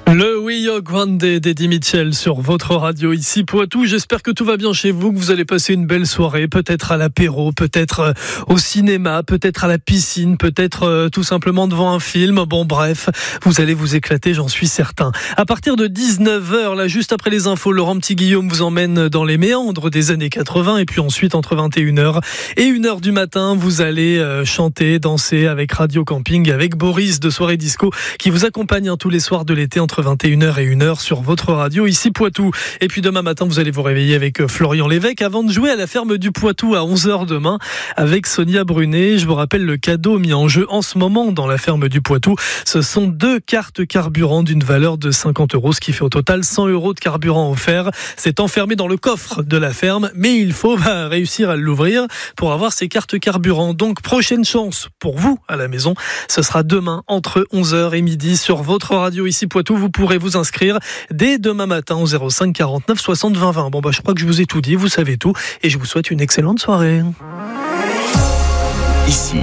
Le Rio Grande d'Eddie Mitchell sur votre radio ici Poitou. J'espère que tout va bien chez vous, que vous allez passer une belle soirée, peut-être à l'apéro, peut-être au cinéma, peut-être à la piscine, peut-être tout simplement devant un film. Bon bref, vous allez vous éclater, j'en suis certain. À partir de 19h, là juste après les infos, Laurent Petit-Guillaume vous emmène dans les méandres des années 80 et puis ensuite entre 21h et 1h du matin, vous allez chanter, danser avec Radio Camping, avec Boris de Soirée Disco qui vous accompagne tous les soirs de l'été entre 21h et 1h sur votre radio ici Poitou. Et puis demain matin, vous allez vous réveiller avec Florian Lévesque avant de jouer à la ferme du Poitou à 11h demain avec Sonia Brunet. Je vous rappelle le cadeau mis en jeu en ce moment dans la ferme du Poitou. Ce sont 2 cartes carburant d'une valeur de 50 €, ce qui fait au total 100 € de carburant offert. C'est enfermé dans le coffre de la ferme, mais il faut réussir à l'ouvrir pour avoir ces cartes carburant. Donc prochaine chance pour vous à la maison, ce sera demain entre 11h et midi sur votre radio ici Poitou. Vous pourrez vous inscrire dès demain matin au 05 49 60 20 20. Bon je crois que je vous ai tout dit, vous savez tout et je vous souhaite une excellente soirée. Ici,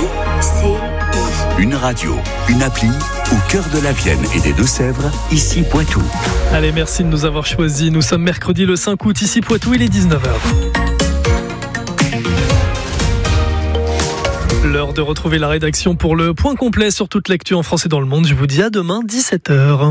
une radio, une appli au cœur de la Vienne et des Deux-Sèvres, ici Poitou. Allez, merci de nous avoir choisis. Nous sommes mercredi le 5 août, ici Poitou, il est 19h. L'heure de retrouver la rédaction pour le point complet sur toute l'actu en France et dans le monde. Je vous dis à demain, 17h.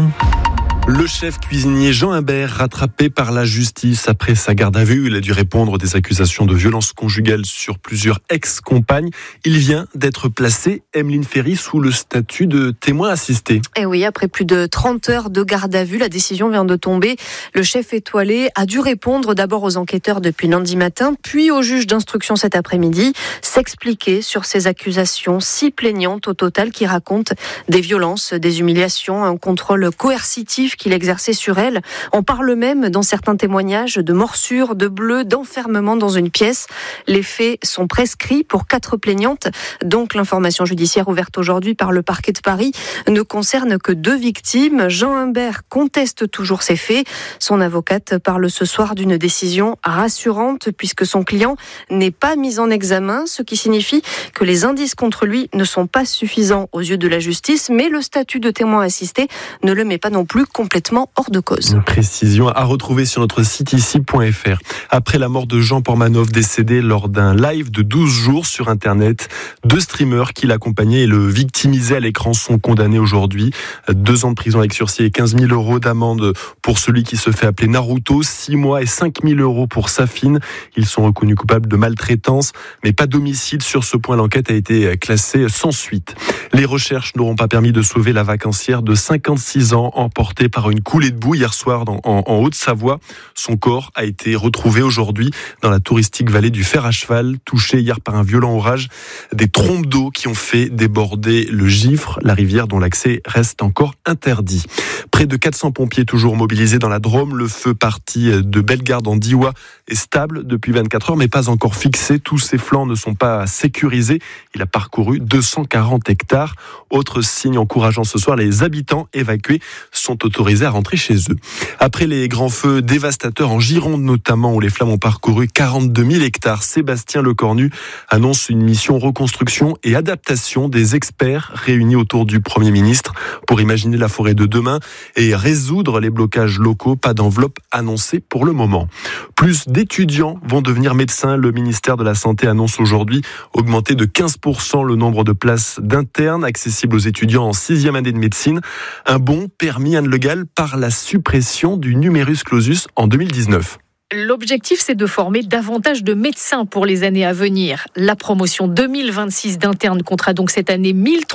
Le chef cuisinier Jean Imbert, rattrapé par la justice après sa garde à vue, il a dû répondre des accusations de violence conjugale sur plusieurs ex-compagnes. Il vient d'être placé, Emeline Ferry, sous le statut de témoin assisté. Et oui, après plus de 30 heures de garde à vue, la décision vient de tomber. Le chef étoilé a dû répondre d'abord aux enquêteurs depuis lundi matin, puis au juge d'instruction cet après-midi, s'expliquer sur ces accusations, 6 plaignantes au total qui racontent des violences, des humiliations, un contrôle coercitif qu'il exerçait sur elle. On parle même, dans certains témoignages, de morsures, de bleus, d'enfermement dans une pièce. Les faits sont prescrits pour 4 plaignantes. Donc l'information judiciaire ouverte aujourd'hui par le parquet de Paris ne concerne que 2 victimes. Jean Imbert conteste toujours ces faits. Son avocate parle ce soir d'une décision rassurante puisque son client n'est pas mis en examen, ce qui signifie que les indices contre lui ne sont pas suffisants aux yeux de la justice, mais le statut de témoin assisté ne le met pas non plus complètement hors de cause. Une précision à retrouver sur notre site ici.fr. Après la mort de Jean Pormanov, décédé lors d'un live de 12 jours sur Internet, 2 streamers qui l'accompagnaient et le victimisaient à l'écran sont condamnés aujourd'hui. 2 ans de prison avec sursis et 15 000 € d'amende pour celui qui se fait appeler Naruto, 6 mois et 5 000 € pour Safine. Ils sont reconnus coupables de maltraitance, mais pas d'homicide. Sur ce point, l'enquête a été classée sans suite. Les recherches n'auront pas permis de sauver la vacancière de 56 ans emportée par une coulée de boue hier soir en Haute-Savoie. Son corps a été retrouvé aujourd'hui dans la touristique vallée du Fer à Cheval, touché hier par un violent orage. Des trompes d'eau qui ont fait déborder le Gifre, la rivière dont l'accès reste encore interdit. Près de 400 pompiers toujours mobilisés dans la Drôme. Le feu parti de Bellegarde en Diois est stable depuis 24 heures, mais pas encore fixé. Tous ses flancs ne sont pas sécurisés. Il a parcouru 240 hectares. Autre signe encourageant ce soir, les habitants évacués sont autorisés à rentrer chez eux. Après les grands feux dévastateurs en Gironde notamment, où les flammes ont parcouru 42 000 hectares, Sébastien Lecornu annonce une mission reconstruction et adaptation des experts réunis autour du Premier ministre pour imaginer la forêt de demain et résoudre les blocages locaux. Pas d'enveloppe annoncée pour le moment. Plus d'étudiants vont devenir médecins. Le ministère de la Santé annonce aujourd'hui augmenter de 15% le nombre de places d'internes accessibles aux étudiants en 6e année de médecine. Un bond permis, Anne Le Gall, par la suppression du numerus clausus en 2019. L'objectif, c'est de former davantage de médecins pour les années à venir. La promotion 2026 d'internes comptera donc cette année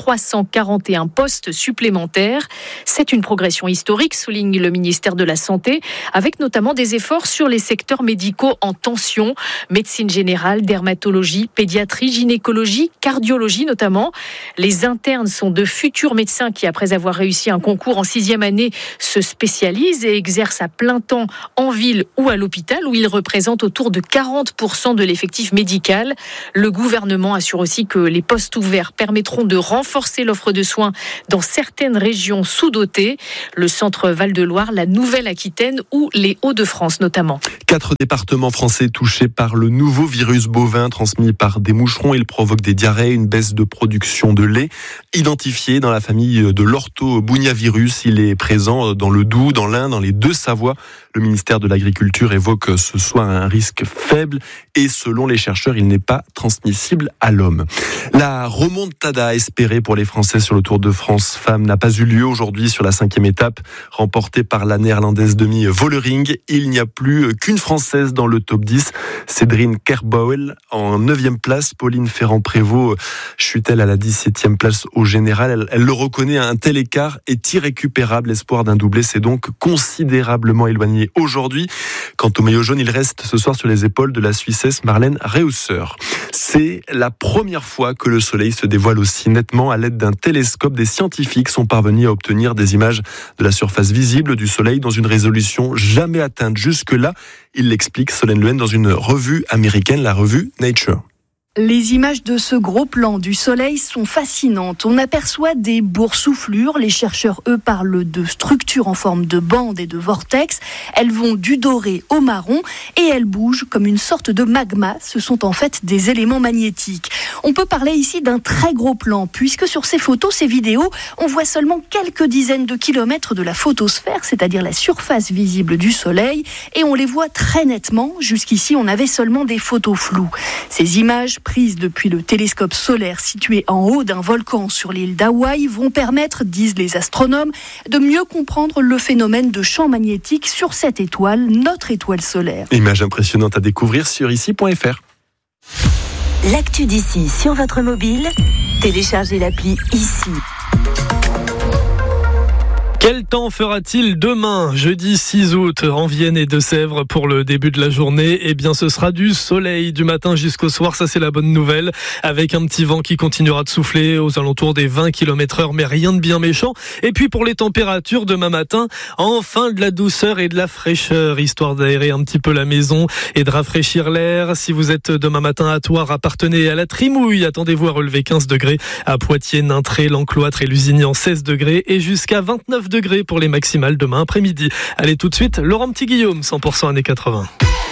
1341 postes supplémentaires. C'est une progression historique, souligne le ministère de la Santé, avec notamment des efforts sur les secteurs médicaux en tension, médecine générale, dermatologie, pédiatrie, gynécologie, cardiologie notamment. Les internes sont de futurs médecins qui, après avoir réussi un concours en 6e année, se spécialisent et exercent à plein temps en ville ou à l'hôpital. l'hôpital où ils représentent autour de 40% de l'effectif médical. Le gouvernement assure aussi que les postes ouverts permettront de renforcer l'offre de soins dans certaines régions sous-dotées, le centre Val-de-Loire, la Nouvelle-Aquitaine ou les Hauts-de-France notamment. 4 départements français touchés par le nouveau virus bovin transmis par des moucherons. Il provoque des diarrhées, une baisse de production de lait. Identifié dans la famille de l'orthobuniavirus, il est présent dans le Doubs, dans l'Ain, dans les Deux-Savoies. Le ministère de l'Agriculture évoque que ce soit un risque faible et selon les chercheurs, il n'est pas transmissible à l'homme. La remontada espérée pour les Français sur le Tour de France femmes n'a pas eu lieu aujourd'hui sur la 5e étape, remportée par la néerlandaise Demi Vollering. Il n'y a plus qu'une Française dans le top 10, Cédrine Kerbouel en 9e place. Pauline Ferrand-Prévot chute-t-elle à la 17e place au général. Elle le reconnaît, un tel écart est irrécupérable. L'espoir d'un doublé s'est donc considérablement éloigné aujourd'hui. Quant au maillot jaune, il reste ce soir sur les épaules de la Suissesse Marlène Reusser. C'est la première fois que le soleil se dévoile aussi nettement. À l'aide d'un télescope, des scientifiques sont parvenus à obtenir des images de la surface visible du soleil dans une résolution jamais atteinte jusque-là. Il l'explique, Solène Lehen, dans une revue américaine, la revue Nature. Les images de ce gros plan du soleil sont fascinantes. On aperçoit des boursouflures. Les chercheurs, eux, parlent de structures en forme de bande et de vortex. Elles vont du doré au marron et elles bougent comme une sorte de magma. Ce sont en fait des éléments magnétiques. On peut parler ici d'un très gros plan puisque sur ces photos, ces vidéos, on voit seulement quelques dizaines de kilomètres de la photosphère, c'est-à-dire la surface visible du soleil, et on les voit très nettement. Jusqu'ici, on avait seulement des photos floues. Ces images prises depuis le télescope solaire situé en haut d'un volcan sur l'île d'Hawaï vont permettre, disent les astronomes, de mieux comprendre le phénomène de champ magnétique sur cette étoile, notre étoile solaire. Image impressionnante à découvrir sur ici.fr. L'actu d'ici sur votre mobile, téléchargez l'appli Ici. Quel temps fera-t-il demain, jeudi 6 août, en Vienne et Deux-Sèvres pour le début de la journée? Eh bien, ce sera du soleil du matin jusqu'au soir, ça c'est la bonne nouvelle, avec un petit vent qui continuera de souffler aux alentours des 20 km/h, mais rien de bien méchant. Et puis pour les températures, demain matin, enfin de la douceur et de la fraîcheur, histoire d'aérer un petit peu la maison et de rafraîchir l'air. Si vous êtes demain matin à Thouars, appartenez à la Trimouille, attendez-vous à relever 15 degrés. À Poitiers, Nintré, l'Encloître et Lusignan, 16 degrés et jusqu'à 29 degrés pour les maximales demain après-midi. Allez tout de suite, Laurent Petit-Guillaume, 100% années 80.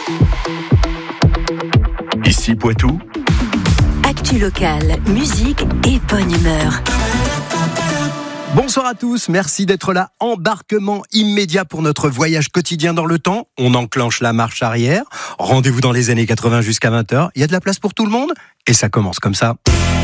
Ici Poitou. Actu locale, musique et bonne humeur. Bonsoir à tous, merci d'être là. Embarquement immédiat pour notre voyage quotidien dans le temps. On enclenche la marche arrière. Rendez-vous dans les années 80 jusqu'à 20h. Il y a de la place pour tout le monde et ça commence comme ça.